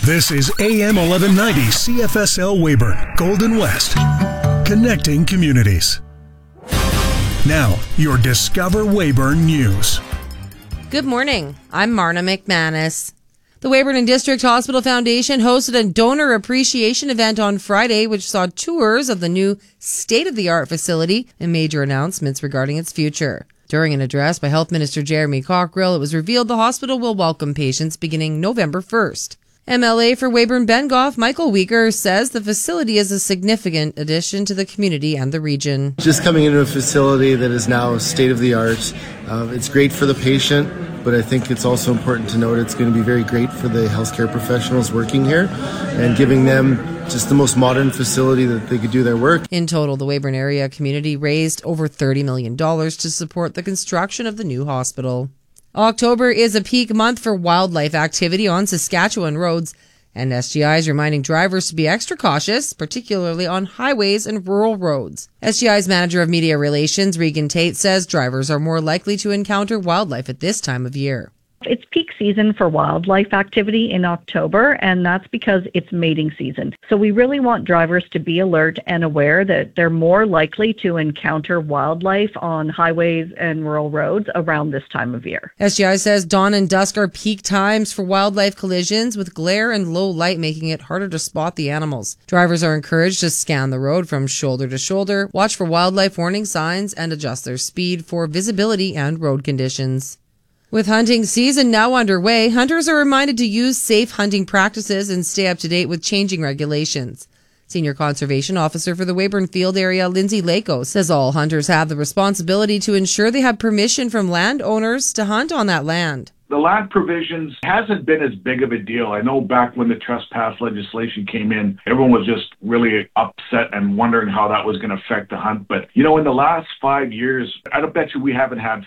This is AM 1190 CFSL Weyburn, Golden West, connecting communities. Now, your Discover Weyburn News. Good morning. I'm Marna McManus. The Weyburn and District Hospital Foundation hosted a donor appreciation event on Friday, which saw tours of the new state-of-the-art facility and major announcements regarding its future. During an address by Health Minister Jeremy Cockrill, it was revealed the hospital will welcome patients beginning November 1st. MLA for Weyburn-Bengoff, Michael Weeker, says the facility is a significant addition to the community and the region. Just coming into a facility that is now state-of-the-art, it's great for the patient, but I think it's also important to note it's going to be very great for the healthcare professionals working here and giving them just the most modern facility that they could do their work. In total, the Weyburn area community raised over $30 million to support the construction of the new hospital. October is a peak month for wildlife activity on Saskatchewan roads, and SGI is reminding drivers to be extra cautious, particularly on highways and rural roads. SGI's Manager of Media Relations, Regan Tate, says drivers are more likely to encounter wildlife at this time of year. It's peak season for wildlife activity in October, and that's because it's mating season. So we really want drivers to be alert and aware that they're more likely to encounter wildlife on highways and rural roads around this time of year. SGI says dawn and dusk are peak times for wildlife collisions, with glare and low light making it harder to spot the animals. Drivers are encouraged to scan the road from shoulder to shoulder, watch for wildlife warning signs, and adjust their speed for visibility and road conditions. With hunting season now underway, hunters are reminded to use safe hunting practices and stay up to date with changing regulations. Senior Conservation Officer for the Weyburn Field area, Lindsay Lako, says all hunters have the responsibility to ensure they have permission from landowners to hunt on that land. The land provisions hasn't been as big of a deal. I know back when the trespass legislation came in, everyone was just really upset and wondering how that was going to affect the hunt. But, in the last 5 years, I don't bet you we haven't had